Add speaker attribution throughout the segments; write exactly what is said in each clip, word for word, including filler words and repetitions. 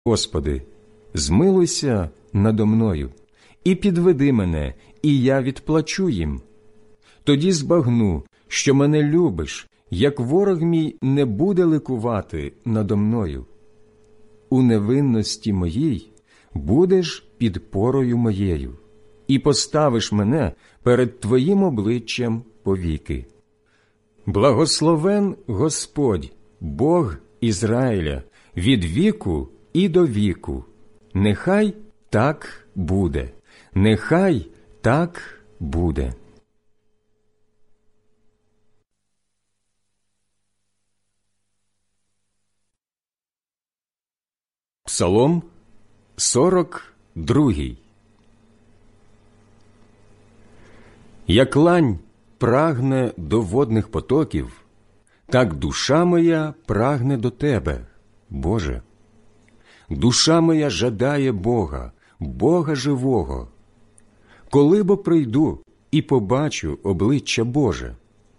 Speaker 1: Господи, змилуйся надо мною, і підведи мене, і я відплачу їм. Тоді збагну, що мене любиш, як ворог мій не буде ликувати надо мною. У невинності моїй будеш підпорою моєю, і поставиш мене перед Твоїм обличчям повіки. Благословен Господь, Бог Ізраїля, від віку і до віку. Нехай так буде, нехай так буде. Псалом сорок другий. Як лань прагне до водних потоків, так душа моя прагне до Тебе, Боже. Душа моя жадає Бога, Бога живого. Коли бо прийду і побачу обличчя Боже?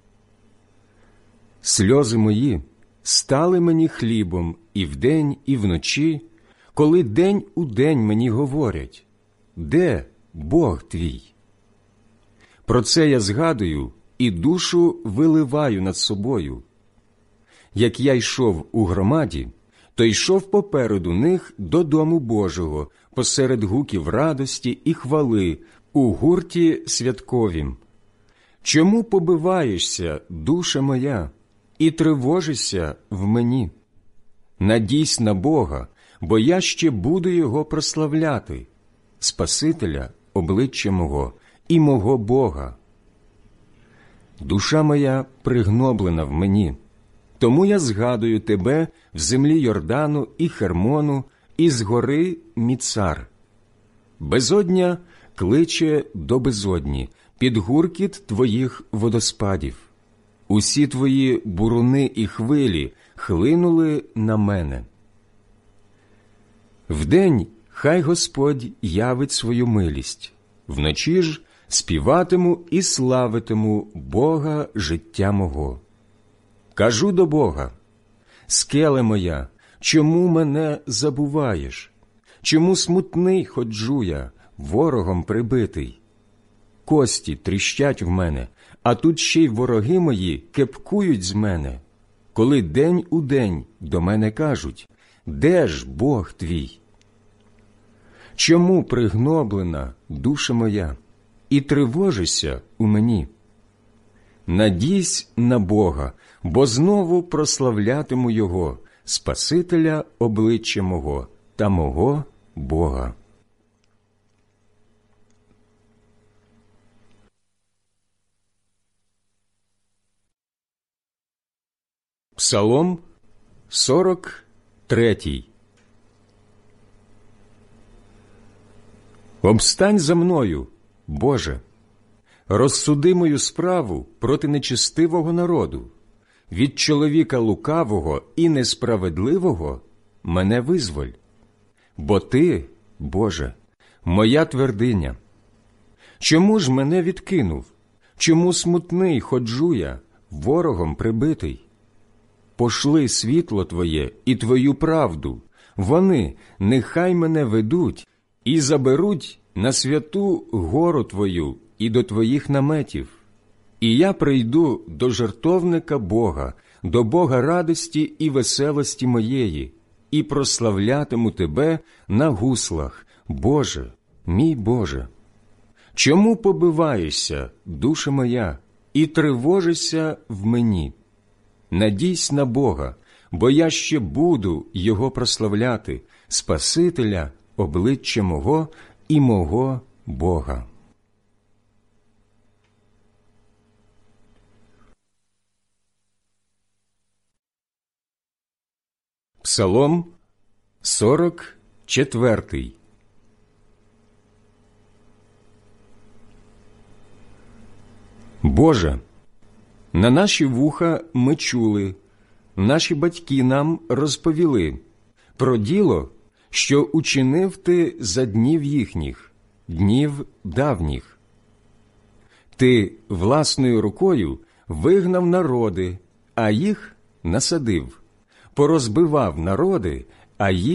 Speaker 1: Сльози мої стали мені хлібом і вдень, і вночі, коли день у день мені говорять: де Бог твій? Про це я згадую і душу виливаю над собою. Як я йшов у громаді, то йшов попереду них до дому Божого, посеред гуків радості і хвали, у гурті святковім. Чому побиваєшся, душа моя, і тривожишся в мені? Надійсь на Бога, бо я ще буду Його прославляти, Спасителя обличчя мого і мого Бога. Душа моя пригноблена в мені, тому я згадую Тебе в землі Йордану і Хермону, і з гори Міцар. Безодня кличе до безодні, під гуркіт Твоїх водоспадів. Усі Твої буруни і хвилі хлинули на мене. Вдень хай Господь явить свою милість, вночі ж співатиму і славитиму Бога життя мого. Кажу до Бога: скеле моя, чому мене забуваєш? Чому смутний ходжу я, ворогом прибитий? Кості тріщать в мене, а тут ще й вороги мої кепкують з мене, коли день у день до мене кажуть: де ж Бог твій? Чому пригноблена душа моя, і тривожишся у мені? Надійсь на Бога, бо знову прославлятиму Його, Спасителя обличчя мого та мого Бога. Псалом сорок третій. Обстань за мною, Боже, розсуди мою справу проти нечестивого народу, від чоловіка лукавого і несправедливого мене визволь. Бо Ти, Боже, моя твердиня. Чому ж мене відкинув? Чому смутний ходжу я, ворогом прибитий? Пошли світло Твоє і Твою правду, вони нехай мене ведуть і заберуть на святу гору Твою і до Твоїх наметів. І я прийду до жертовника Бога, до Бога радості і веселості моєї, і прославлятиму Тебе на гуслах, Боже, мій Боже. Чому побиваєшся, душа моя, і тривожишся в мені? Надійсь на Бога, бо я ще буду Його прославляти, Спасителя обличчя мого і мого Бога. Псалом сорок четвертий. Боже, на наші вуха ми чули, наші батьки нам розповіли про діло, що учинив Ти за днів їхніх, днів давніх. Ти власною рукою вигнав народи, а їх насадив, порозбивав народи, а їх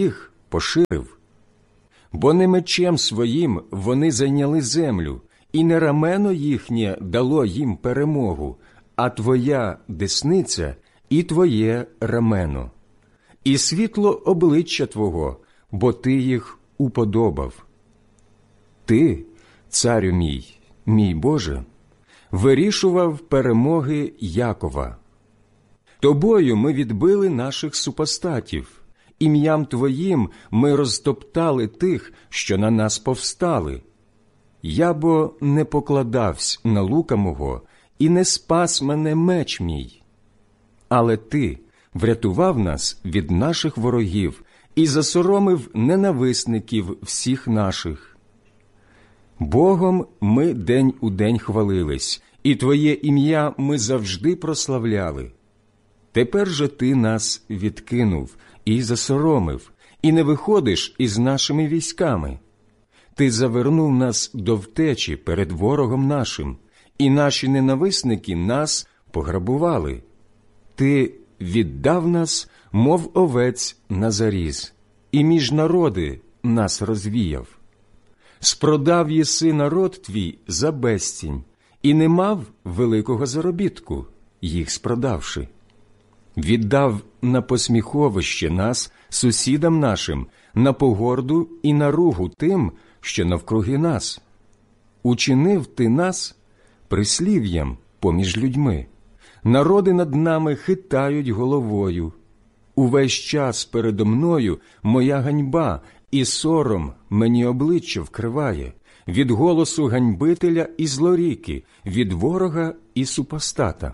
Speaker 1: поширив. Бо не мечем своїм вони зайняли землю, і не рамено їхнє дало їм перемогу, а твоя десниця і твоє рамено, і світло обличчя твого, бо ти їх уподобав. Ти, царю мій, мій Боже, вирішував перемоги Якова. Тобою ми відбили наших супостатів, ім'ям Твоїм ми розтоптали тих, що на нас повстали. Я бо не покладавсь на лука мого, і не спас мене меч мій. Але Ти врятував нас від наших ворогів і засоромив ненависників всіх наших. Богом ми день у день хвалились, і Твоє ім'я ми завжди прославляли. Тепер же Ти нас відкинув і засоромив, і не виходиш із нашими військами. Ти завернув нас до втечі перед ворогом нашим, і наші ненависники нас пограбували. Ти віддав нас, мов овець на заріз, і між народи нас розвіяв. Спродав єси народ твій за безцінь, і не мав великого заробітку, їх спродавши. Віддав на посміховище нас сусідам нашим, на погорду і на ругу тим, що навкруги нас. Учинив ти нас прислів'ям поміж людьми. Народи над нами хитають головою. Увесь час передо мною моя ганьба, і сором мені обличчя вкриває, від голосу ганьбителя і злоріки, від ворога і супостата.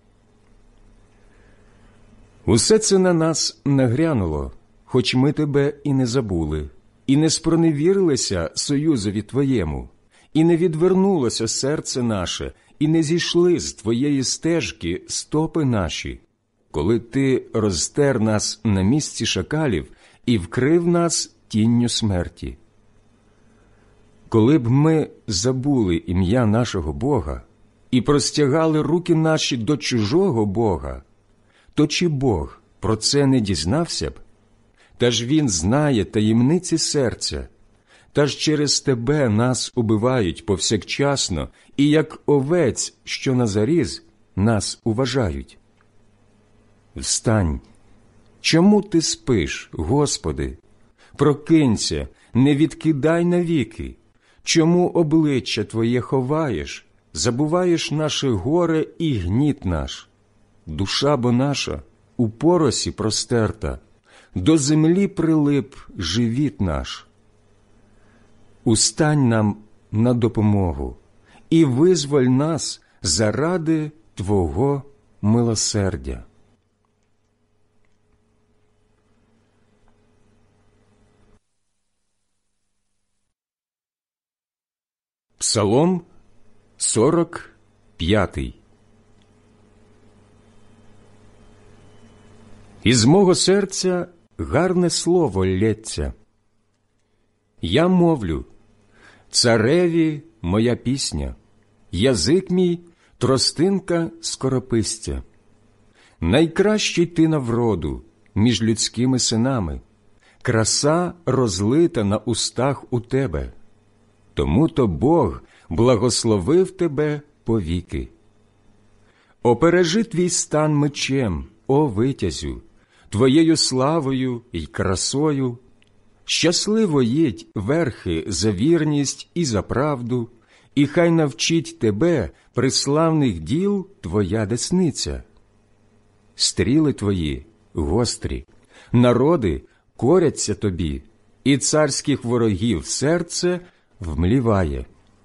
Speaker 1: Усе це на нас нагрянуло, хоч ми тебе і не забули, і не спроневірилися союзові твоєму, і не відвернулося серце наше, і не зійшли з твоєї стежки стопи наші, коли ти розтер нас на місці шакалів і вкрив нас тінню смерті. Коли б ми забули ім'я нашого Бога і простягали руки наші до чужого Бога, то чи Бог про це не дізнався б? Та ж Він знає таємниці серця, та ж через тебе нас убивають повсякчасно, і як овець, що на заріз, нас уважають. Встань! Чому ти спиш, Господи? Прокинься, не відкидай навіки. Чому обличчя Твоє ховаєш, забуваєш наше горе і гніт наш? Душа бо наша у поросі простерта, до землі прилип живіт наш. Устань нам на допомогу і визволь нас заради Твого милосердя. Псалом сорок п'ятий. Із мого серця гарне слово лється. Я мовлю, цареві моя пісня, язик мій – тростинка скоропистя. Найкращий ти на вроду між людськими синами, краса розлита на устах у тебе. Тому-то Бог благословив тебе повіки. Опережи твій стан мечем, о витязю, твоєю славою й красою. Щасливо їдь верхи за вірність і за правду, і хай навчить тебе приславних діл твоя десниця. Стріли твої гострі, народи коряться тобі, і царських ворогів серце вмліває.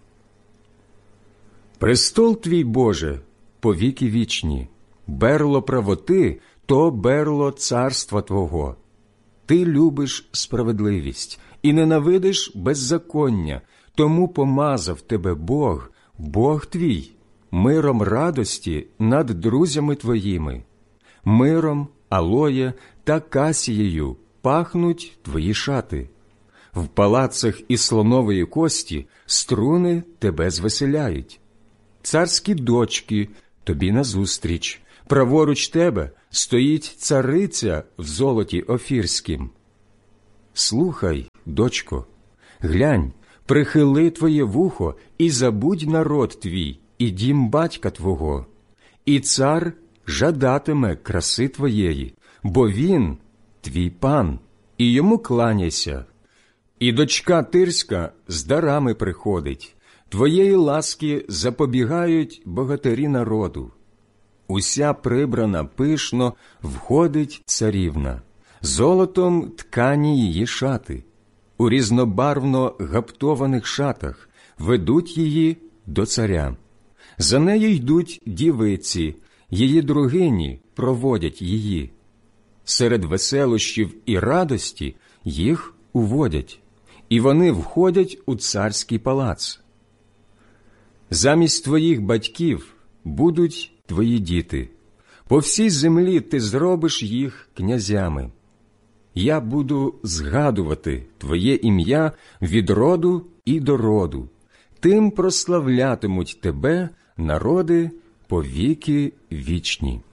Speaker 1: Престол твій, Боже, повіки вічні, берло правоти – то берло царства Твого. Ти любиш справедливість і ненавидиш беззаконня, тому помазав тебе Бог, Бог твій, миром радості над друзями твоїми. Миром, алоє та касією пахнуть твої шати. В палацах із слонової кості струни тебе звеселяють. Царські дочки тобі назустріч, праворуч тебе стоїть цариця в золоті офірськім. Слухай, дочко, глянь, прихили твоє вухо і забудь народ твій, і дім батька твого. І цар жадатиме краси твоєї, бо він твій пан, і йому кланяйся. І дочка тирська з дарами приходить, твоєї ласки запобігають богатирі народу. Уся прибрана пишно входить царівна, золотом ткані її шати, у різнобарвно гаптованих шатах ведуть її до царя. За нею йдуть дівиці, її другині проводять її. Серед веселощів і радості їх уводять, і вони входять у царський палац. Замість твоїх батьків будуть твої діти. По всій землі ти зробиш їх князями. Я буду згадувати твоє ім'я від роду і до роду. Тим прославлятимуть тебе народи по віки вічні.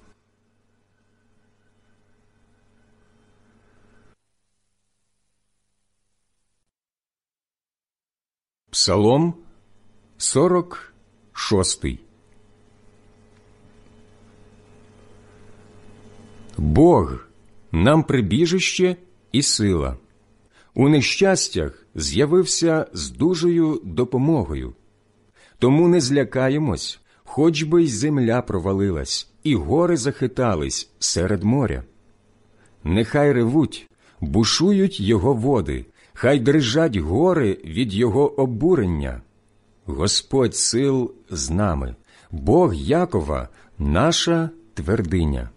Speaker 1: Псалом сорок шостий. Бог – нам прибіжище і сила. У нещастях з'явився з дужою допомогою. Тому не злякаємось, хоч би й земля провалилась, і гори захитались серед моря. Нехай ревуть, бушують його води, хай дрижать гори від його обурення. Господь сил з нами, Бог Якова – наша твердиня.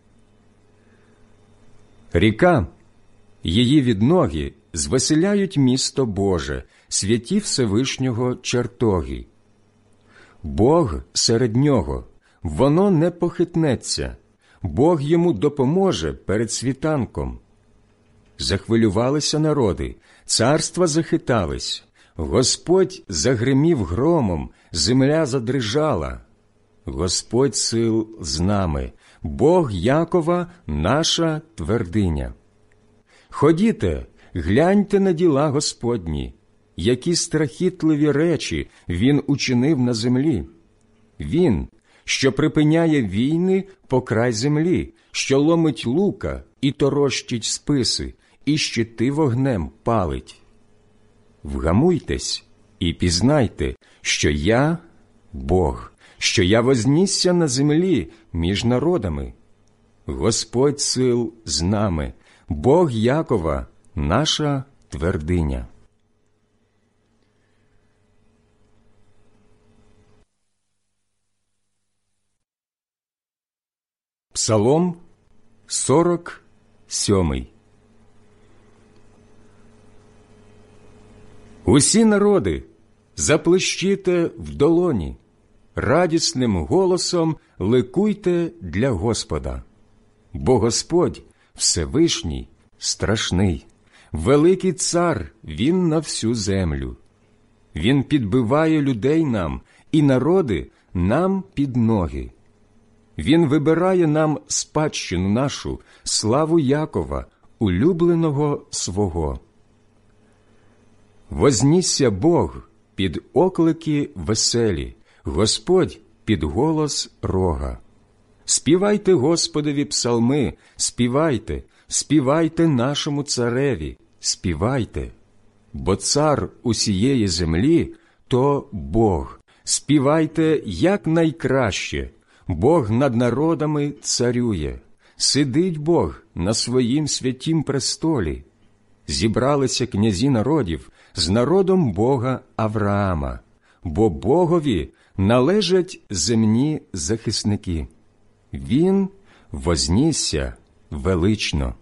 Speaker 1: Ріка, її відноги звеселяють місто Боже, святі Всевишнього чертоги. Бог серед нього, воно не похитнеться, Бог йому допоможе перед світанком. Захвилювалися народи, царства захитались, Господь загримів громом, земля задрижала. Господь сил з нами, Бог Якова – наша твердиня. Ходіте, гляньте на діла Господні, які страхітливі речі Він учинив на землі. Він, що припиняє війни по край землі, що ломить лука і торощить списи, і щити вогнем палить. Вгамуйтесь і пізнайте, що я – Бог, що я вознісся на землі між народами. Господь сил з нами, Бог Якова – наша твердиня. Псалом сорок сьомий. Усі народи, заплещіте в долоні, радісним голосом ликуйте для Господа. Бо Господь Всевишній, страшний, великий цар Він на всю землю. Він підбиває людей нам і народи нам під ноги. Він вибирає нам спадщину нашу, славу Якова, улюбленого свого. Вознісся Бог під оклики веселі, Господь під голос рога. Співайте Господові псалми, співайте, співайте нашому цареві, співайте. Бо цар усієї землі – то Бог. Співайте якнайкраще. Бог над народами царює. Сидить Бог на своїм святім престолі. Зібралися князі народів з народом Бога Авраама, бо Богові належать земні захисники. Він вознісся велично.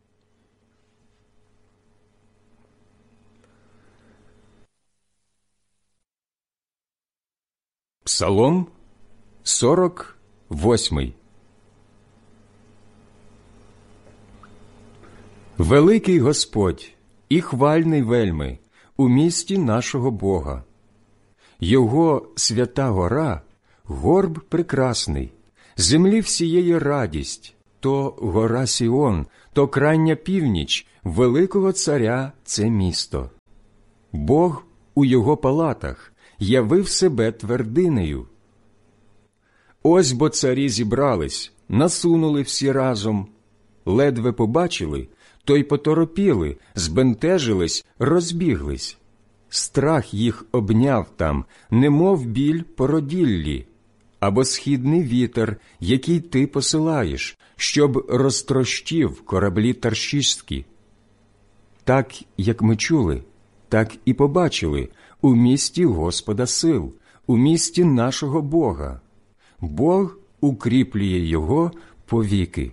Speaker 1: Псалом сорок восьмий. Великий Господь і хвальний вельми у місті нашого Бога. Його свята гора – горб прекрасний, землі всієї радість, то гора Сіон, то крайня північ, великого царя це місто. Бог у його палатах явив себе твердинею. Ось бо царі зібрались, насунули всі разом, ледве побачили, то й поторопіли, збентежились, розбіглись. Страх їх обняв там, немов біль породіллі, або східний вітер, який ти посилаєш, щоб розтрощив кораблі таршиські. Так, як ми чули, так і побачили у місті Господа сил, у місті нашого Бога. Бог укріплює його повіки.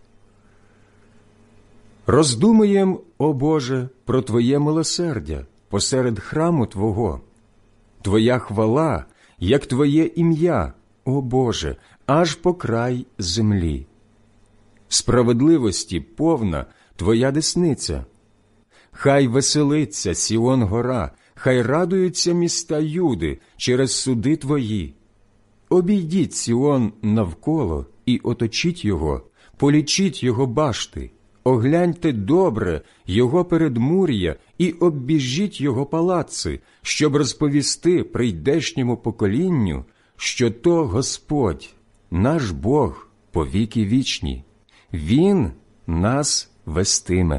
Speaker 1: Роздумуєм, о Боже, про Твоє милосердя посеред храму Твого. Твоя хвала, як Твоє ім'я, о Боже, аж по край землі. Справедливості повна Твоя десниця. Хай веселиться Сіон гора, хай радуються міста Юди через суди Твої. Обійдіть Сіон навколо і оточіть його, полічіть його башти, огляньте добре його передмур'я і оббіжіть його палаци, щоб розповісти прийдешньому поколінню, що то Господь, наш Бог, по віки вічні. Він нас вестиме.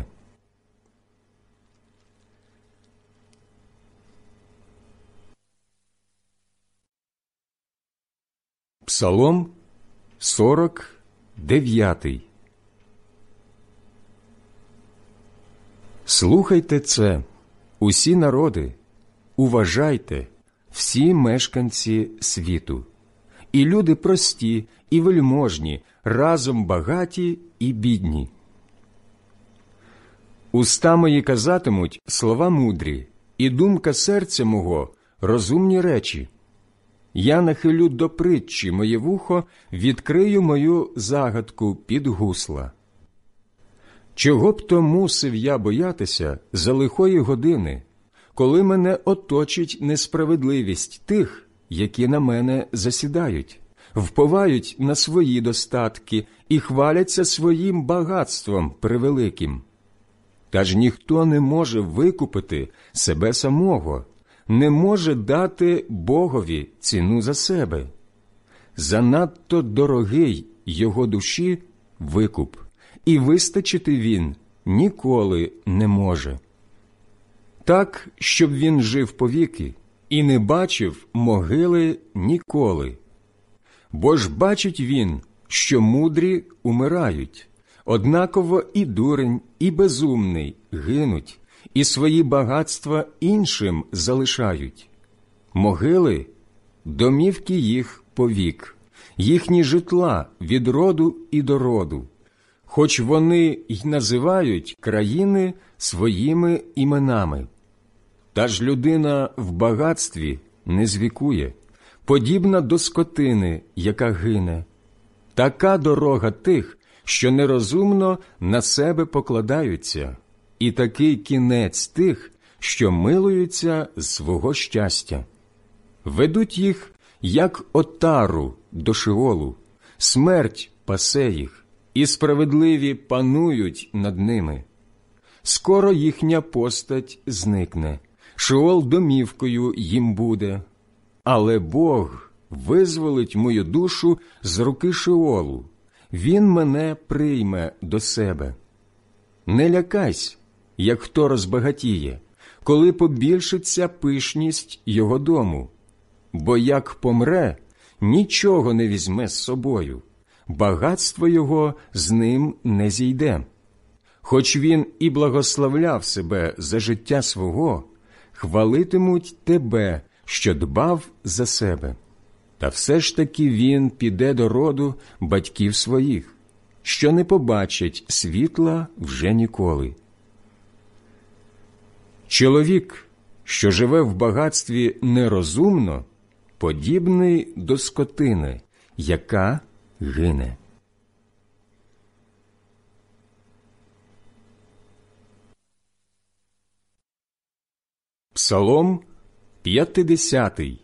Speaker 1: Псалом сорок дев'ятий. Слухайте це, усі народи, уважайте, всі мешканці світу, і люди прості, і вельможні, разом багаті і бідні. Уста мої казатимуть слова мудрі, і думка серця мого – розумні речі. Я нахилю до притчі моє вухо, відкрию мою загадку під гусла. Чого б то мусив я боятися за лихої години, коли мене оточить несправедливість тих, які на мене засідають, вповають на свої достатки і хваляться своїм багатством превеликим? Та ж ніхто не може викупити себе самого, не може дати Богові ціну за себе. Занадто дорогий його душі викуп, і вистачити він ніколи не може. Так, щоб він жив повіки і не бачив могили ніколи. Бо ж бачить він, що мудрі умирають, однаково і дурень, і безумний гинуть, і свої багатства іншим залишають. Могили – домівки їх повік, їхні житла від роду і до роду, хоч вони й називають країни своїми іменами. Та ж людина в багатстві не звікує, подібна до скотини, яка гине. Така дорога тих, що нерозумно на себе покладаються, і такий кінець тих, що милуються з свого щастя. Ведуть їх, як отару до Шеолу, смерть пасе їх, і справедливі панують над ними. Скоро їхня постать зникне, Шеол домівкою їм буде. Але Бог визволить мою душу з руки Шеолу, Він мене прийме до себе. Не лякайся, як хто розбагатіє, коли побільшиться пишність його дому. Бо як помре, нічого не візьме з собою, багатство його з ним не зійде. Хоч він і благословляв себе за життя свого, хвалитимуть тебе, що дбав за себе. Та все ж таки він піде до роду батьків своїх, що не побачать світла вже ніколи. Чоловік, що живе в багатстві нерозумно, подібний до скотини, яка гине. Псалом п'ятдесятий.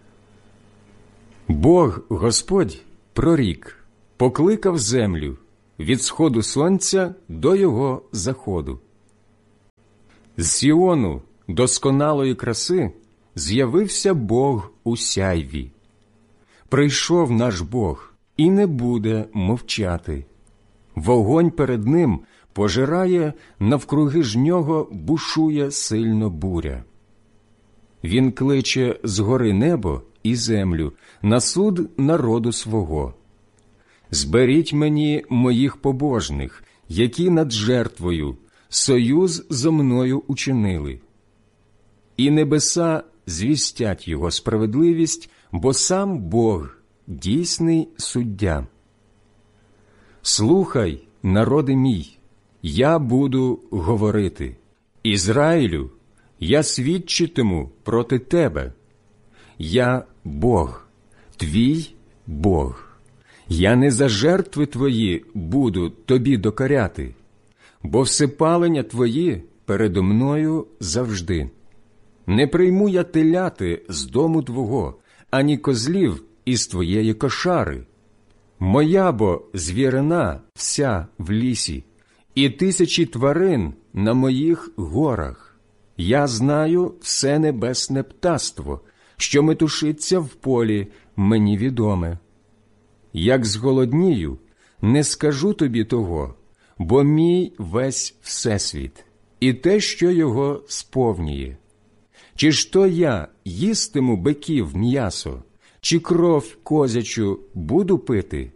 Speaker 1: Бог Господь прорік, покликав землю, від сходу сонця до його заходу. З Сіону досконалої краси з'явився Бог у сяйві. Прийшов наш Бог і не буде мовчати. Вогонь перед ним пожирає, навкруги ж нього бушує сильно буря. Він кличе згори небо і землю на суд народу свого. Зберіть мені моїх побожних, які над жертвою союз зо мною учинили. І небеса звістять його справедливість, бо сам Бог – дійсний суддя. Слухай, народи мій, я буду говорити. Ізраїлю, я свідчитиму проти тебе. Я Бог, твій Бог. Я не за жертви твої буду тобі докоряти, бо всепалення твої передо мною завжди. Не прийму я теляти з дому твого, ані козлів із твоєї кошари. Моя бо звірина вся в лісі, і тисячі тварин на моїх горах. Я знаю все небесне птаство, що метушиться в полі, мені відоме. Як зголоднію, не скажу тобі того, бо мій весь всесвіт, і те, що його сповнює. Чи ж то я їстиму биків м'ясо, чи кров козячу буду пити?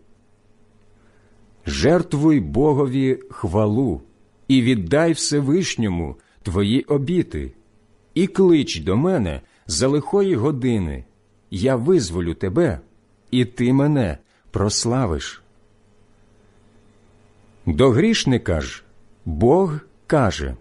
Speaker 1: Жертвуй Богові хвалу, і віддай Всевишньому твої обіти, і клич до мене за лихої години, я визволю тебе, і ти мене прославиш. До грішника ж Бог каже: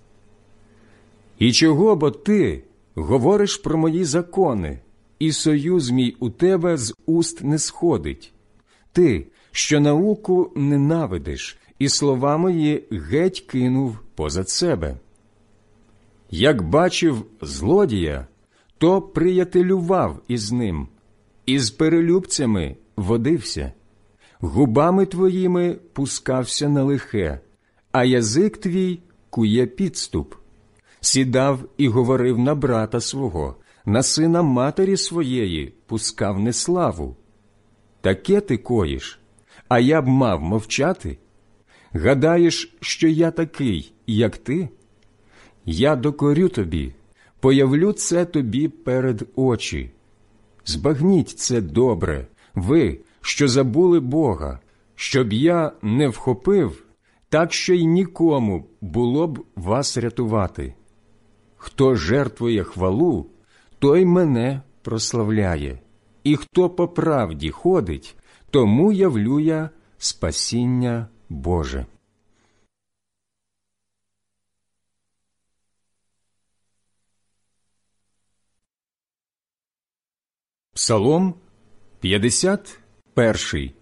Speaker 1: «І чого бо ти говориш про мої закони, і союз мій у тебе з уст не сходить? Ти, що науку ненавидиш, і слова мої геть кинув позад себе. Як бачив злодія, то приятелював із ним, і з перелюбцями водився. Губами твоїми пускався на лихе, а язик твій кує підступ. Сідав і говорив на брата свого, на сина матері своєї пускав неславу. Таке ти коїш, а я б мав мовчати? Гадаєш, що я такий, як ти? Я докорю тобі, появлю це тобі перед очі. Збагніть це добре, ви, що забули Бога, щоб я не вхопив, так що й нікому було б вас рятувати. Хто жертвує хвалу, той мене прославляє, і хто по правді ходить, тому явлю я спасіння Боже». Псалом п'ятдесят перший.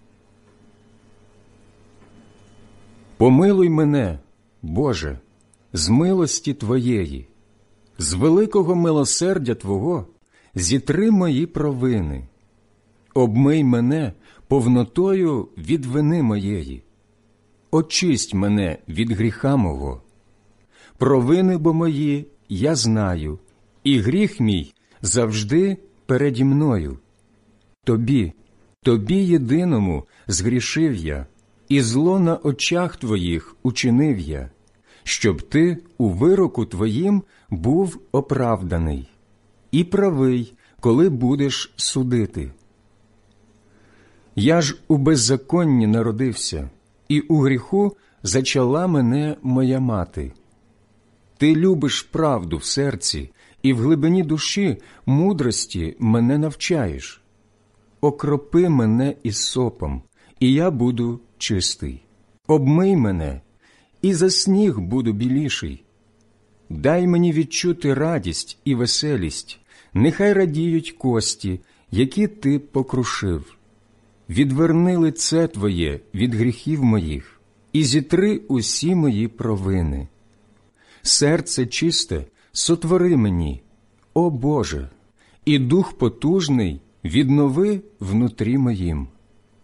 Speaker 1: Помилуй мене, Боже, з милості Твоєї, з великого милосердя Твого зітри мої провини. Обмий мене повнотою від вини моєї. Очисть мене від гріха мого. Провини бо мої я знаю, і гріх мій завжди переді мною. Тобі, Тобі єдиному згрішив я, і зло на очах Твоїх учинив я, щоб Ти у вироку Твоїм був оправданий, і правий, коли будеш судити. Я ж у беззаконні народився, і у гріху зачала мене моя мати. Ти любиш правду в серці, і в глибині душі мудрості мене навчаєш. Окропи мене ізсопом, і я буду чистий. Обмий мене, і за сніг буду біліший. Дай мені відчути радість і веселість, нехай радіють кості, які ти покрушив. Відверни лице Твоє від гріхів моїх, і зітри усі мої провини. Серце чисте сотвори мені, о Боже, і дух потужний віднови внутрі моїм.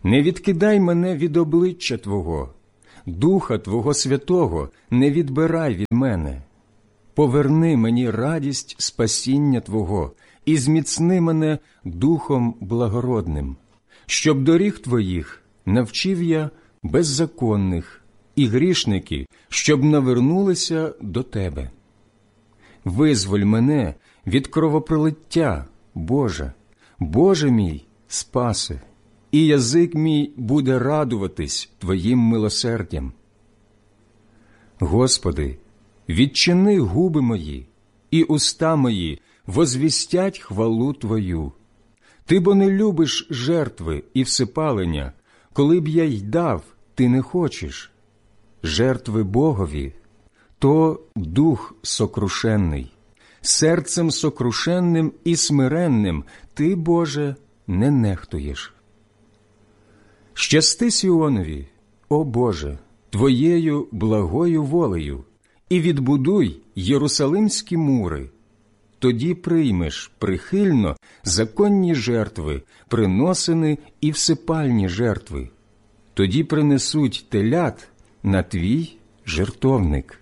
Speaker 1: Не відкидай мене від обличчя Твого, Духа Твого Святого не відбирай від мене. Поверни мені радість спасіння Твого і зміцни мене Духом благородним, щоб доріг Твоїх навчив я беззаконних і грішники, щоб навернулися до Тебе. Визволь мене від кровопролиття, Боже, Боже мій, спаси, і язик мій буде радуватись Твоїм милосердям. Господи, відчини губи мої, і уста мої возвістять хвалу Твою. Ти бо не любиш жертви і всипалення, коли б я й дав, ти не хочеш. Жертви Богові – то дух сокрушенний, серцем сокрушенним і смиренним ти, Боже, не нехтуєш. Щасти Сіонові, о Боже, Твоєю благою волею, і відбудуй Єрусалимські мури. Тоді приймеш прихильно законні жертви, приносини і всипальні жертви. Тоді принесуть телят на Твій жертовник.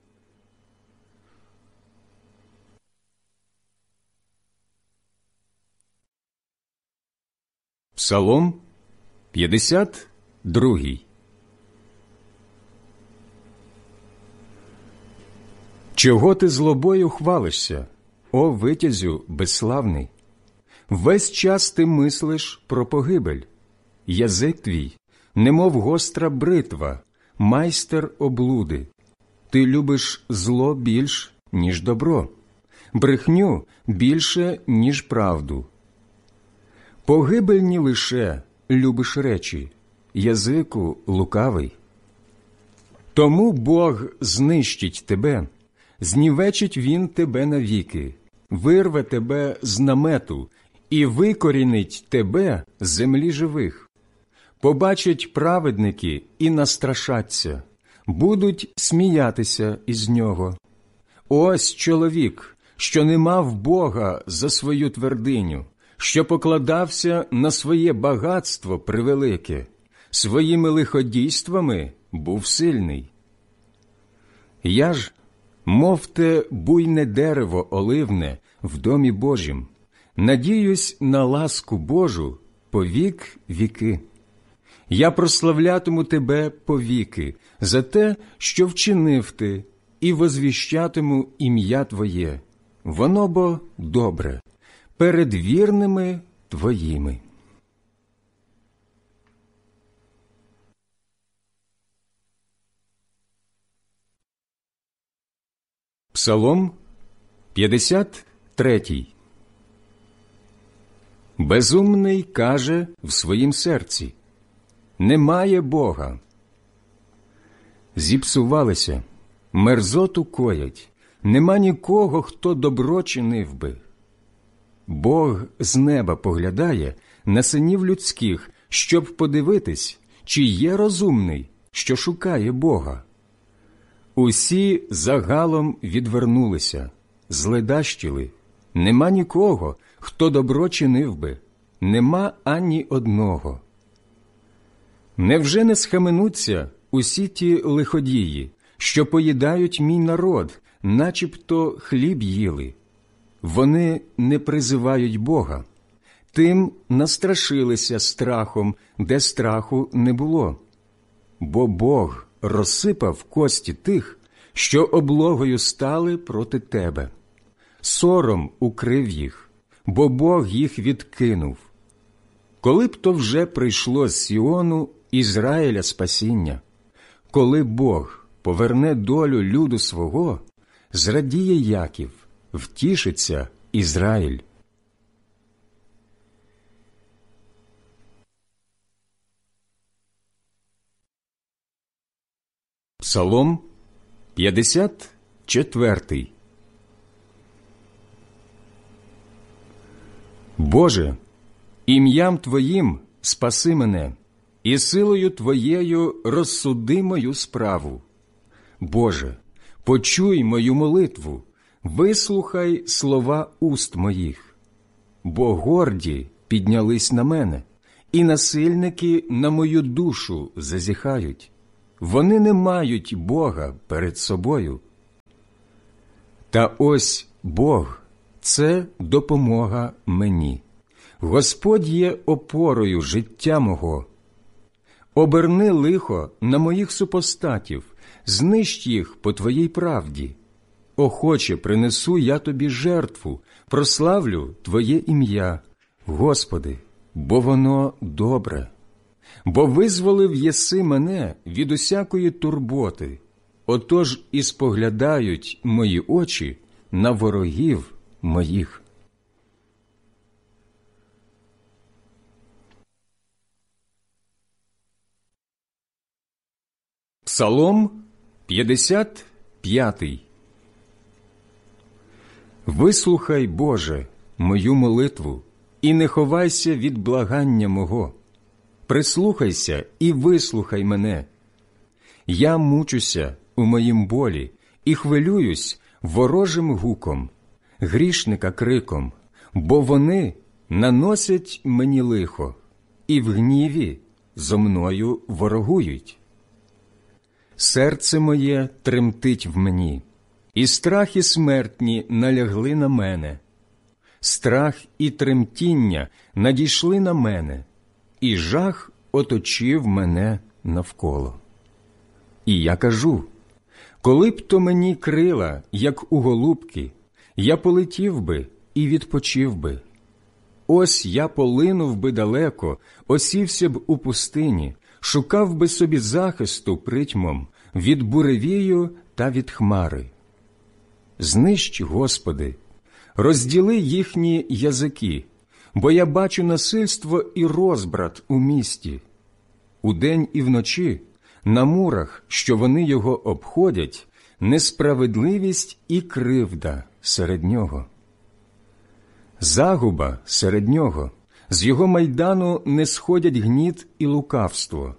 Speaker 1: Псалом п'ятдесят другий. Чого ти злобою хвалишся, о витязю безславний? Весь час ти мислиш про погибель. Язик твій, немов гостра бритва, майстер облуди. Ти любиш зло більш, ніж добро, брехню більше, ніж правду. Погибельні лише любиш речі, язику лукавий. Тому Бог знищить тебе, знівечить Він тебе навіки, вирве тебе з намету і викорінить тебе з землі живих. Побачать праведники і настрашаться, будуть сміятися із нього. Ось чоловік, що не мав Бога за свою твердиню, що покладався на своє багатство превелике, своїми лиходійствами був сильний. Я ж, мов те буйне дерево оливне в домі Божім, надіюсь на ласку Божу по вік віки. Я прославлятиму тебе повіки за те, що вчинив ти, і возвіщатиму ім'я Твоє, воно бо добре, перед вірними Твоїми. Псалом п'ятдесят третій. Безумний каже в своїм серці: немає Бога. Зіпсувалися, мерзоту коять, нема нікого, хто добро чинив би. Бог з неба поглядає на синів людських, щоб подивитись, чи є розумний, що шукає Бога. Усі загалом відвернулися, зледащили. Нема нікого, хто добро чинив би, нема ані одного. Невже не схаменуться усі ті лиходії, що поїдають мій народ, начебто хліб їли? Вони не призивають Бога. Тим настрашилися страхом, де страху не було. Бо Бог розсипав кості тих, що облогою стали проти тебе. Сором укрив їх, бо Бог їх відкинув. Коли б то вже прийшло з Сіону Ізраїля спасіння, коли Бог поверне долю люду свого, зрадіє Яків, втішиться Ізраїль. Псалом п'ятдесят четвертий. Боже, ім'ям Твоїм спаси мене, і силою Твоєю розсуди мою справу. Боже, почуй мою молитву, вислухай слова уст моїх. Бо горді піднялись на мене, і насильники на мою душу зазіхають. Вони не мають Бога перед собою. Та ось Бог – це допомога мені. Господь є опорою життя мого. Оберни лихо на моїх супостатів, знищ їх по Твоїй правді. Охоче принесу я Тобі жертву, прославлю Твоє ім'я, Господи, бо воно добре. Бо визволив єси мене від усякої турботи, отож і споглядають мої очі на ворогів моїх. Псалом п'ятдесят п'ятий. Вислухай, Боже, мою молитву, і не ховайся від благання мого. Прислухайся і вислухай мене. Я мучуся у моїм болі і хвилююсь ворожим гуком, грішника криком, бо вони наносять мені лихо і в гніві зо мною ворогують. Серце моє тремтить в мені, і страхи смертні налягли на мене. Страх і тремтіння надійшли на мене, і жах оточив мене навколо. І я кажу, коли б то мені крила, як у голубки, я полетів би і відпочив би. Ось я полинув би далеко, осівся б у пустині, шукав би собі захисту притьмом від буревію та від хмари. Знищ, Господи, розділи їхні язики, бо я бачу насильство і розбрат у місті. Удень і вночі на мурах, що вони його обходять, несправедливість і кривда серед нього. Загуба серед нього, з його майдану не сходять гніт і лукавство.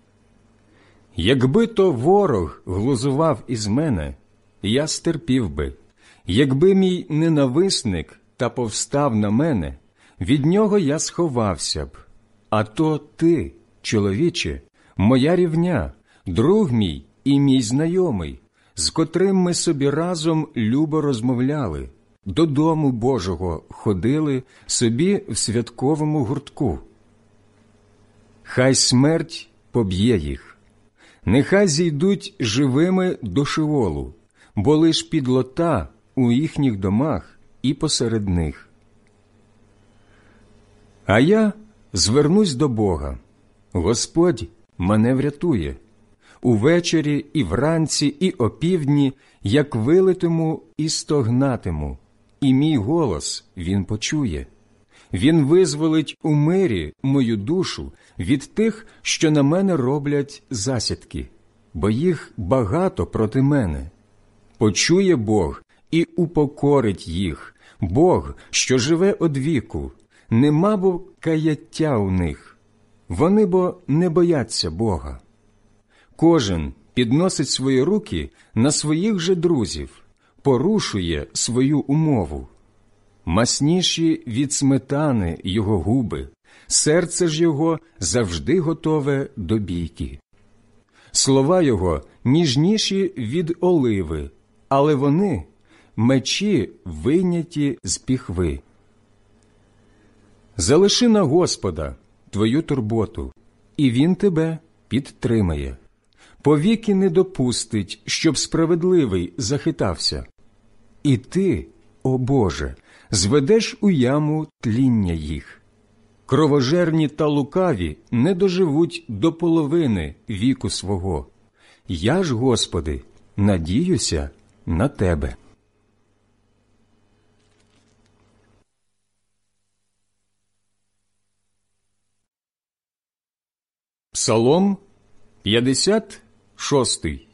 Speaker 1: Якби то ворог глузував із мене, я стерпів би. Якби мій ненависник та повстав на мене, від нього я сховався б. А то ти, чоловіче, моя рівня, друг мій і мій знайомий, з котрим ми собі разом любо розмовляли, до дому Божого ходили собі в святковому гуртку. Хай смерть поб'є їх, нехай зійдуть живими до Шеолу, бо лиш підлота у їхніх домах і посеред них. А я звернусь до Бога. Господь мене врятує. Увечері і вранці, і опівдні, як вилитиму і стогнатиму, і мій голос він почує. Він визволить у мирі мою душу від тих, що на мене роблять засідки, бо їх багато проти мене. Почує Бог і упокорить їх, Бог, що живе одвіку, нема бо каяття у них. Вони бо не бояться Бога. Кожен підносить свої руки на своїх же друзів, порушує свою умову. Масніші від сметани його губи, серце ж його завжди готове до бійки. Слова його ніжніші від оливи, але вони – мечі, вийняті з піхви. Залиши на Господа твою турботу, і Він тебе підтримає. Повіки не допустить, щоб справедливий захитався. І ти, о Боже, зведеш у яму тління їх. Кровожерні та лукаві не доживуть до половини віку свого. Я ж, Господи, надіюся на Тебе. Псалом п'ятдесят шостий.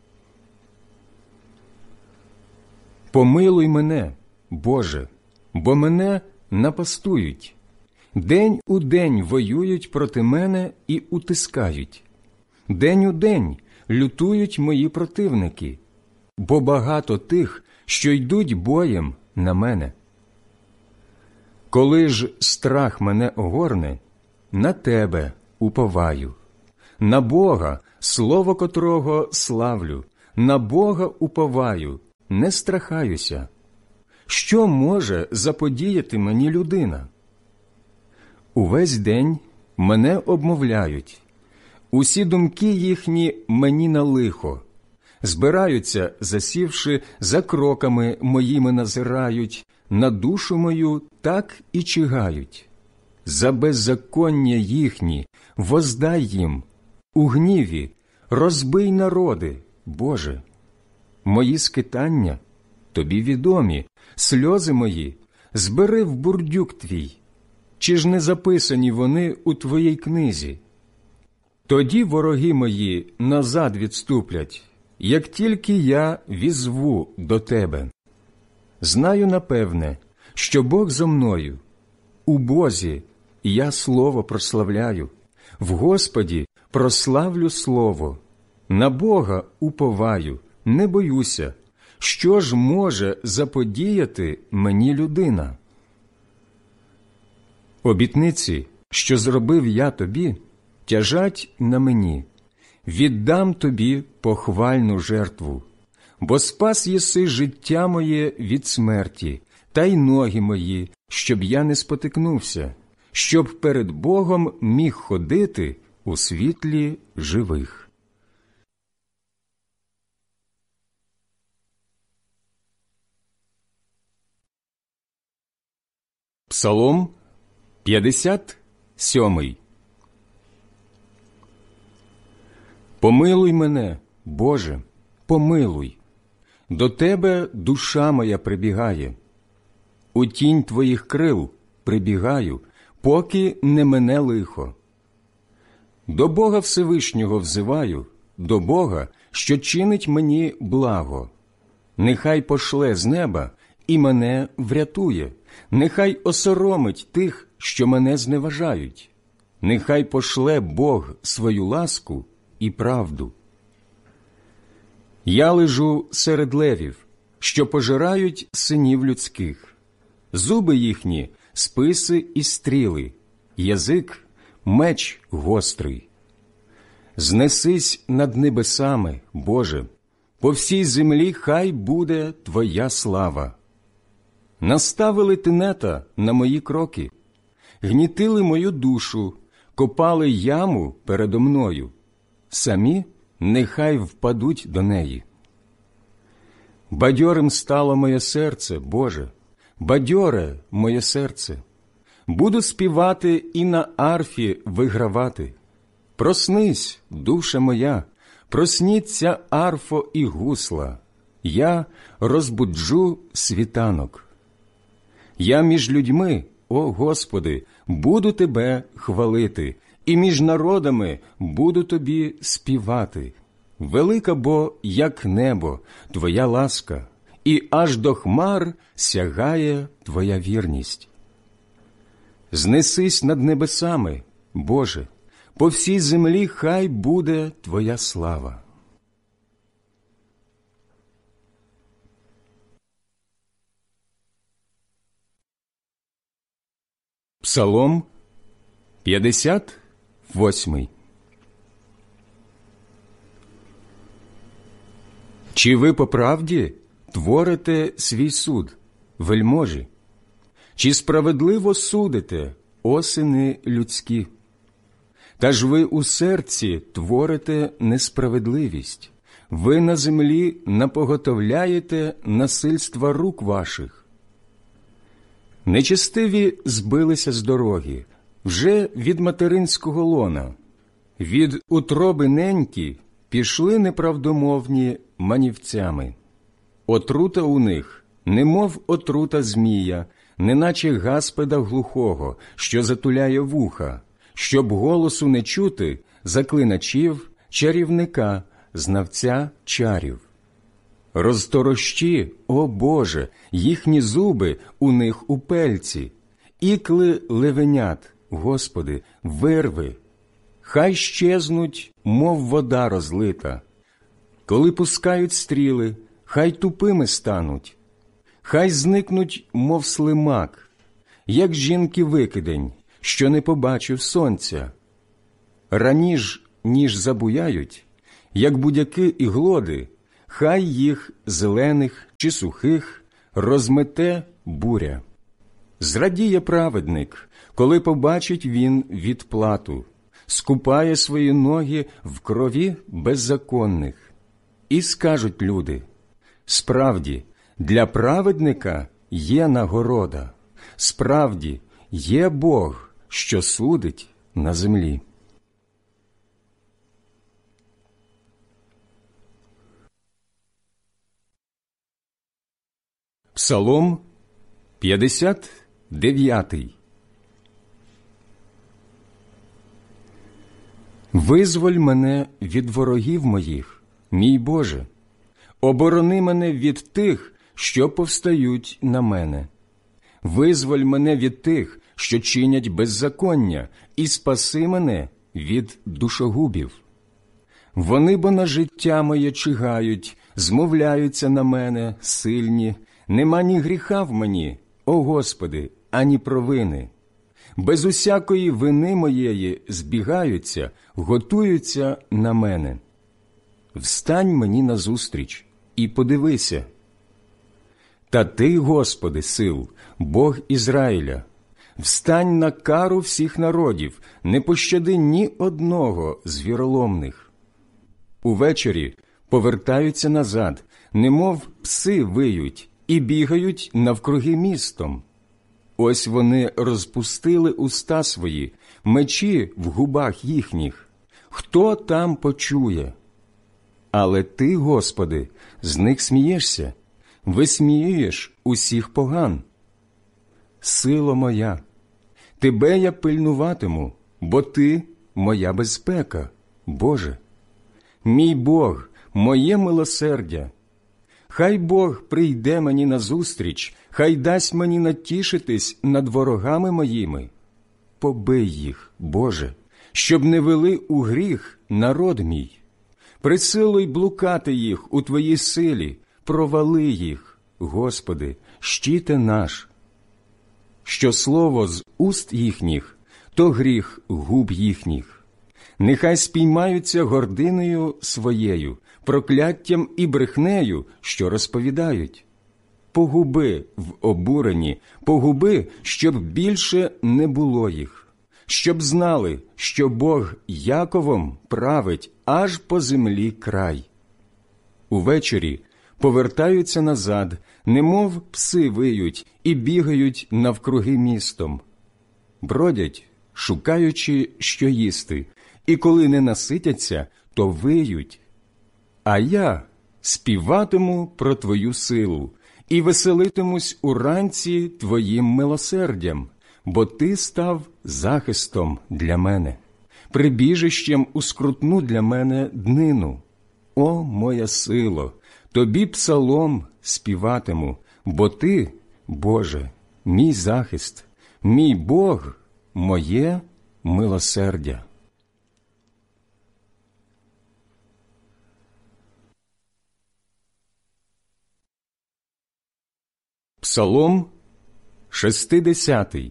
Speaker 1: Помилуй мене, Боже, бо мене напастують. День у день воюють проти мене і утискають. День у день лютують мої противники, бо багато тих, що йдуть боєм на мене. Коли ж страх мене огорне, на Тебе уповаю, на Бога, слово котрого славлю, на Бога уповаю, не страхаюся. Що може заподіяти мені людина? Увесь день мене обмовляють, усі думки їхні мені на лихо. Збираються, засівши, за кроками моїми назирають, на душу мою так і чигають. За беззаконня їхні воздай їм, у гніві розбий народи, Боже. Мої скитання Тобі відомі, сльози мої збери в бурдюк Твій. Чи ж не записані вони у Твоїй книзі? Тоді вороги мої назад відступлять, як тільки я візву до Тебе. Знаю напевне, що Бог зо мною. У Бозі я слово прославляю, в Господі прославлю слово. На Бога уповаю, не боюся. Що ж може заподіяти мені людина? Обітниці, що зробив я тобі, тяжать на мені. Віддам тобі похвальну жертву, бо спас єси життя моє від смерті, та й ноги мої, щоб я не спотикнувся, щоб перед Богом міг ходити у світлі живих. Псалом п'ятдесят сьомий. Помилуй мене, Боже, помилуй, до Тебе душа моя прибігає. У тінь Твоїх крил прибігаю, поки не мене лихо. До Бога Всевишнього взиваю, до Бога, що чинить мені благо. Нехай пошле з неба і мене врятує, нехай осоромить тих, що мене зневажають. Нехай пошле Бог свою ласку і правду. Я лежу серед левів, що пожирають синів людських. Зуби їхні – списи і стріли, язик – меч гострий. Знесись над небесами, Боже, по всій землі хай буде Твоя слава. Наставили тенета на мої кроки, гнітили мою душу, копали яму передо мною. Самі нехай впадуть до неї. Бадьорим стало моє серце, Боже, бадьоре моє серце. Буду співати і на арфі вигравати. Проснись, душа моя, просніться арфо і гусла. Я розбуджу світанок. Я між людьми, о Господи, буду Тебе хвалити, і між народами буду Тобі співати. Велика бо, як небо, Твоя ласка, і аж до хмар сягає Твоя вірність. Знесись над небесами, Боже, по всій землі хай буде Твоя слава. Псалом п'ятдесят восьмий. Чи ви по правді творите свій суд, вельможі? Чи справедливо судите, о сини людські? Та ж ви у серці творите несправедливість, ви на землі напоготовляєте насильства рук ваших. Нечестиві збилися з дороги, вже від материнського лона, від утроби неньки пішли неправдомовні манівцями. Отрута у них, немов отрута змія, неначе гаспеда глухого, що затуляє вуха, щоб голосу не чути заклиначів, чарівника, знавця чарів. Розторощі, о Боже, їхні зуби у них у пельці, ікли левенят, Господи, вирви. Хай щезнуть, мов вода розлита. Коли пускають стріли, хай тупими стануть. Хай зникнуть, мов слимак, як жінки викидень, що не побачив сонця. Раніж, ніж забуяють, як будяки і глоди, хай їх зелених чи сухих розмете буря. Зрадіє праведник, коли побачить він відплату, скупає свої ноги в крові беззаконних. І скажуть люди: справді, для праведника є нагорода, справді, є Бог, що судить на землі. Псалом п'ятдесят дев'ятий. Визволь мене від ворогів моїх, мій Боже, оборони мене від тих, що повстають на мене. Визволь мене від тих, що чинять беззаконня, і спаси мене від душогубів. Вони бо на життя моє чигають, змовляються на мене, сильні. Нема ні гріха в мені, о Господи, ані провини. Без усякої вини моєї збігаються, готуються на мене. Встань мені назустріч і подивися. Та Ти, Господи, сил, Бог Ізраїля, встань на кару всіх народів, не пощади ні одного з віроломних. Увечері повертаються назад, немов пси виють, і бігають навкруги містом. Ось вони розпустили уста свої, мечі в губах їхніх. Хто там почує? Але Ти, Господи, з них смієшся, висміюєш усіх поган. Сило моя, Тебе я пильнуватиму, бо Ти – моя безпека, Боже. Мій Бог, моє милосердя. Хай Бог прийде мені назустріч, хай дасть мені натішитись над ворогами моїми. Побий їх, Боже, щоб не вели у гріх народ мій. Присилуй блукати їх у Твоїй силі, провали їх, Господи, щите наш. Що слово з уст їхніх, то гріх губ їхніх. Нехай спіймаються гординою своєю, прокляттям і брехнею, що розповідають. Погуби в обуренні, погуби, щоб більше не було їх, щоб знали, що Бог Яковом править аж по землі край. Увечері повертаються назад, немов пси виють і бігають навкруги містом. Бродять, шукаючи, що їсти, і коли не наситяться, то виють. А я співатиму про Твою силу і веселитимусь уранці Твоїм милосердям, бо Ти став захистом для мене, прибіжищем у скрутну для мене днину. О, моя сило, Тобі псалом співатиму, бо Ти, Боже, мій захист, мій Бог, моє милосердя. Псалом шестидесятий.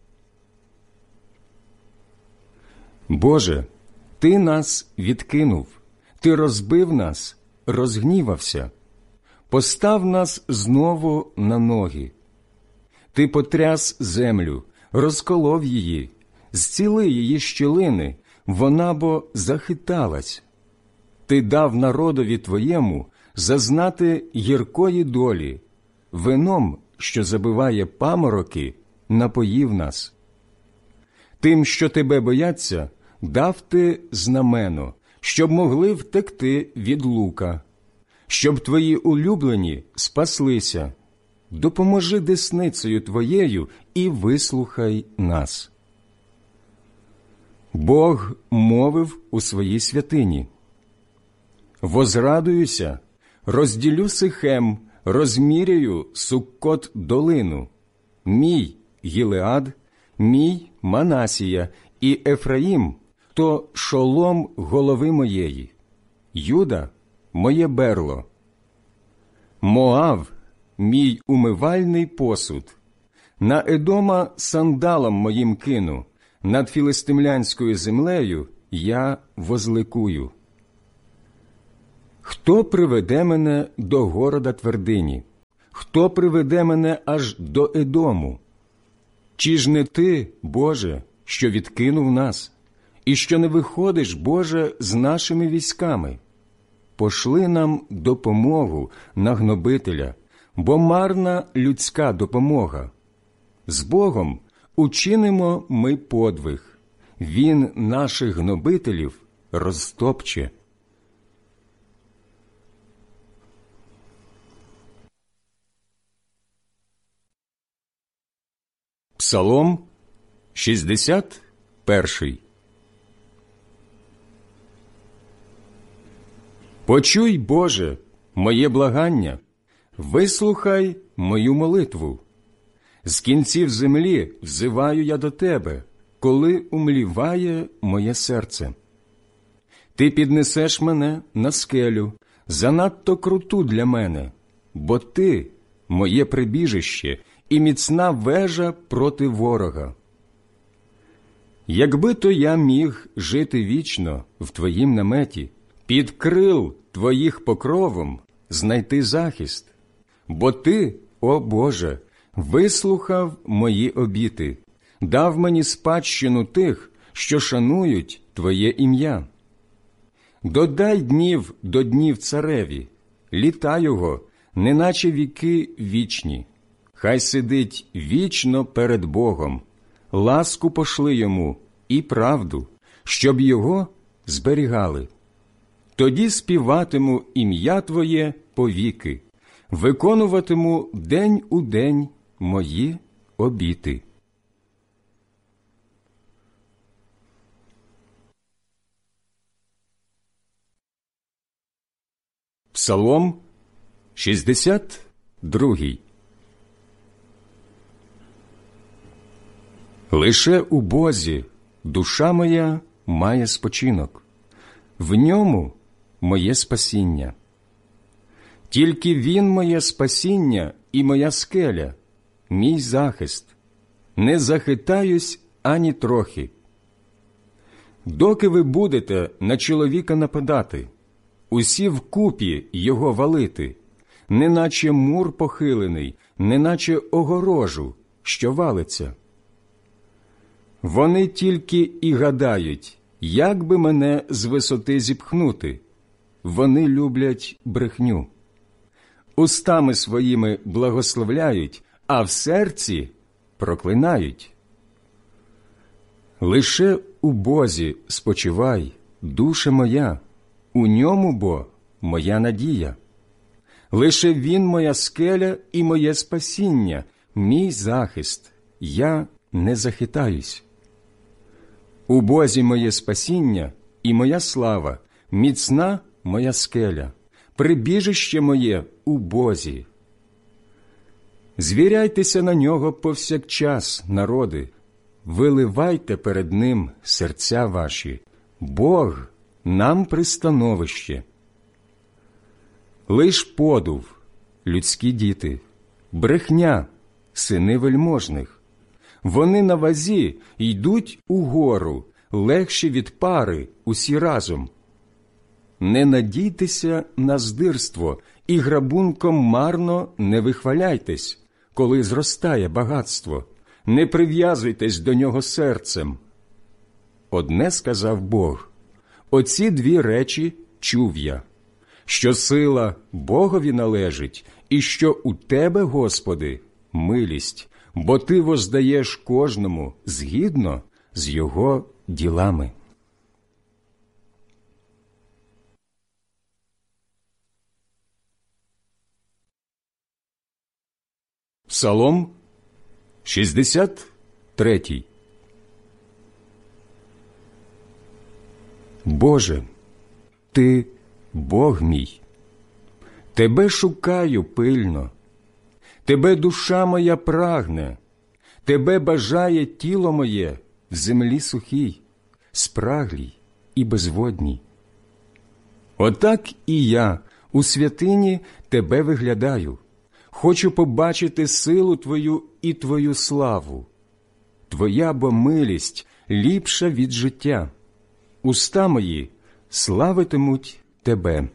Speaker 1: Боже, Ти нас відкинув, Ти розбив нас, розгнівався. Постав нас знову на ноги. Ти потряс землю, розколов її, зціли її щілини, вона бо захиталась. Ти дав народові Твоєму зазнати гіркої долі, вином, що забиває памороки, напоїв нас. Тим, що Тебе бояться, дав Ти знамено, щоб могли втекти від лука, щоб Твої улюблені спаслися. Допоможи десницею Твоєю і вислухай нас. Бог мовив у своїй святині: «Возрадуюся, розділю Сихем, розміряю Суккот долину. Мій Гілеад, мій Манасія і Ефраїм – то шолом голови моєї, Юда – моє берло. Моав – мій умивальний посуд. На Едома сандалом моїм кину, над філистимлянською землею я возликую. Хто приведе мене до города твердині? Хто приведе мене аж до Едому? Чи ж не ти, Боже, що відкинув нас, і що не виходиш, Боже, з нашими військами? Пошли нам допомогу на гнобителя, бо марна людська допомога. З Богом учинимо ми подвиг, Він наших гнобителів розтопче. Псалом шістдесят перший. Почуй, Боже, моє благання, вислухай мою молитву. З кінців землі взиваю я до Тебе, коли умліває моє серце. Ти піднесеш мене на скелю, занадто круту для мене, бо Ти – моє прибіжище і міцна вежа проти ворога. Якби то я міг жити вічно в Твоїм наметі, під крил Твоїх покровом знайти захист, бо Ти, о Боже, вислухав мої обіти, дав мені спадщину тих, що шанують Твоє ім'я. Додай днів до днів цареві, літа його, неначе віки вічні. Хай сидить вічно перед Богом, ласку пошли йому і правду, щоб його зберігали. Тоді співатиму ім'я Твоє повіки, виконуватиму день у день мої обіти. Псалом шістдесят другий. Лише у Бозі душа моя має спочинок, в ньому моє спасіння. Тільки Він моє спасіння і моя скеля, мій захист. Не захитаюсь ані трохи. Доки ви будете на чоловіка нападати, усі вкупі його валити, неначе мур похилений, неначе огорожу, що валиться. Вони тільки і гадають, як би мене з висоти зіпхнути. Вони люблять брехню. Устами своїми благословляють, а в серці проклинають. Лише у Бозі спочивай, душе моя, у ньому бо моя надія. Лише Він моя скеля і моє спасіння, мій захист, я не захитаюсь. У Бозі моє спасіння і моя слава, міцна моя скеля, прибіжище моє у Бозі. Звіряйтеся на нього повсякчас, народи, виливайте перед ним серця ваші, Бог нам пристановище. Лиш подув, людські діти, брехня, сини вельможних. Вони на вазі йдуть угору, легші від пари усі разом. Не надійтеся на здирство і грабунком марно не вихваляйтесь, коли зростає багатство, не прив'язуйтесь до нього серцем. Одне сказав Бог, оці дві речі чув я, що сила Богові належить, і що у Тебе, Господи, милість, бо Ти воздаєш кожному згідно з його ділами. Псалом шістдесят третій. Боже, Ти – Бог мій, Тебе шукаю пильно, Тебе душа моя прагне, Тебе бажає тіло моє в землі сухій, спраглій і безводній. Отак і я у святині Тебе виглядаю, хочу побачити силу Твою і Твою славу. Твоя бо милість ліпша від життя. Уста мої славитимуть тебе.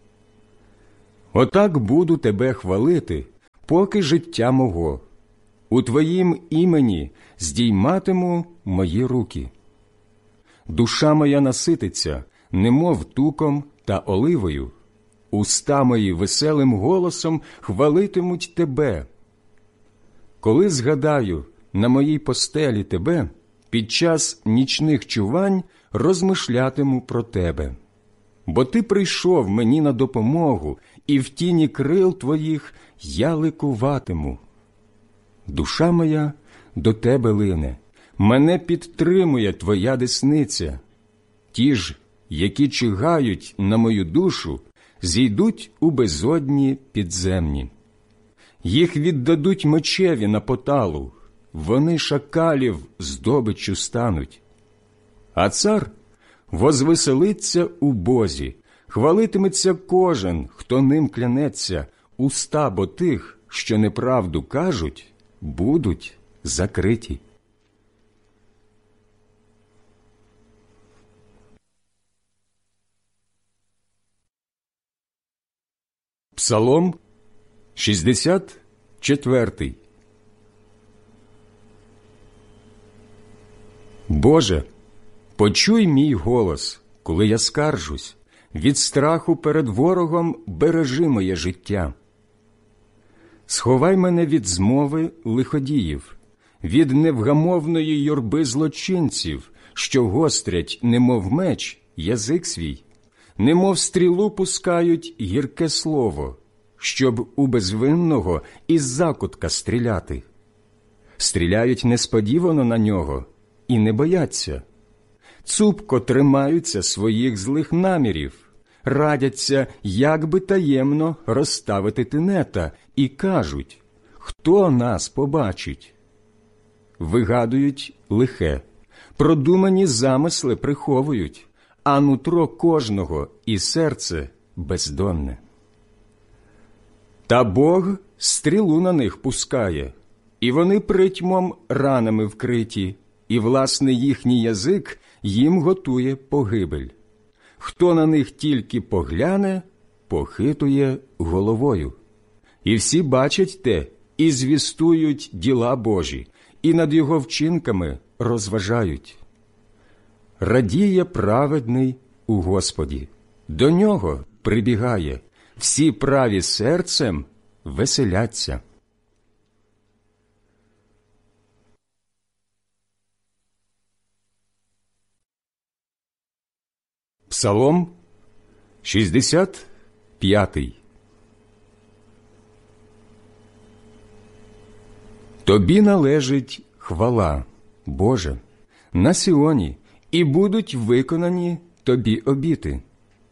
Speaker 1: Отак буду тебе хвалити, поки життя мого. У твоїм імені здійматиму мої руки. Душа моя насититься, немов туком та оливою. Уста мої веселим голосом хвалитимуть тебе. Коли згадаю на моїй постелі тебе, під час нічних чувань розмишлятиму про тебе. Бо ти прийшов мені на допомогу, і в тіні крил твоїх я ликуватиму. Душа моя до тебе лине, мене підтримує твоя десниця. Ті ж, які чигають на мою душу, зійдуть у безодні підземні. Їх віддадуть мечеві на поталу, вони шакалів здобиччю стануть. А цар возвеселиться у Бозі, хвалитиметься кожен, хто ним клянеться, уста бо тих, що неправду кажуть, будуть закриті. Псалом шістдесят четвертий. Боже, почуй мій голос, коли я скаржусь. Від страху перед ворогом бережи моє життя. Сховай мене від змови лиходіїв, від невгамовної юрби злочинців, що гострять, немов меч, язик свій, немов стрілу пускають гірке слово, щоб у безвинного із закутка стріляти. Стріляють несподівано на нього і не бояться. Цупко тримаються своїх злих намірів, радяться, як би таємно розставити тенета, і кажуть, хто нас побачить? Вигадують лихе, продумані замисли приховують, а нутро кожного і серце бездонне. Та Бог стрілу на них пускає, і вони притьмом ранами вкриті, і, власне, їхній язик їм готує погибель. Хто на них тільки погляне, похитує головою. І всі бачать те, і звістують діла Божі, і над його вчинками розважають. Радіє праведний у Господі, до нього прибігає, всі праві серцем веселяться. Псалом шістдесят п'ятий. Тобі належить хвала, Боже, на Сіоні, і будуть виконані тобі обіти.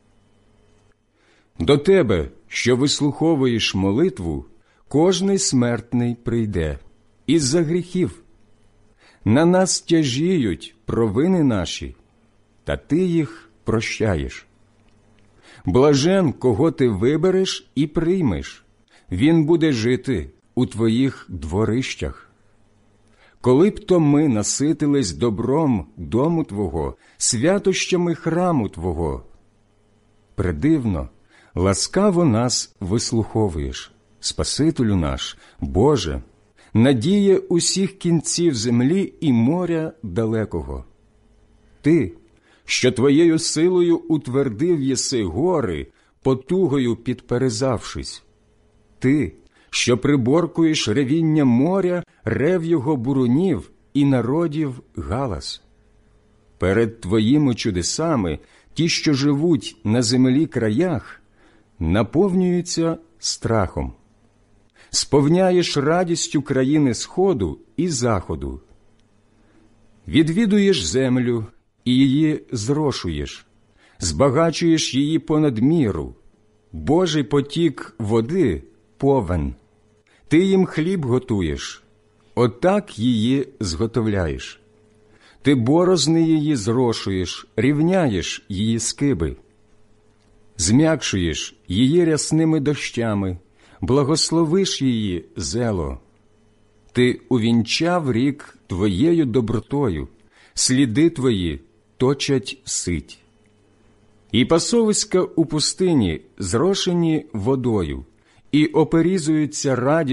Speaker 1: До тебе, що вислуховуєш молитву, кожний смертний прийде із-за гріхів. На нас тяжіють провини наші, та ти їх прощаєш. Блажен, кого ти вибереш і приймеш, він буде жити у твоїх дворищах. Коли б то ми наситились добром дому Твого, святощами храму Твого. Предивно, ласкаво нас вислуховуєш, Спасителю наш, Боже, надія усіх кінців землі і моря далекого. Ти, що твоєю силою утвердив єси гори, потугою підперезавшись. Ти, що приборкуєш ревіння моря, рев його бурунів і народів галас. Перед твоїми чудесами ті, що живуть на землі краях, наповнюються страхом. Сповняєш радістю країни сходу і заходу. Відвідуєш землю і її зрошуєш, збагачуєш її понад міру. Божий потік води – повен. Ти їм хліб готуєш, отак її зготовляєш. Ти борозни її зрошуєш, рівняєш її скиби. Зм'якшуєш її рясними дощами, благословиш її зело. Ти увінчав рік твоєю добротою, сліди твої точать сить. І пасовиська у пустині зрошені водою, і оперізуються радістю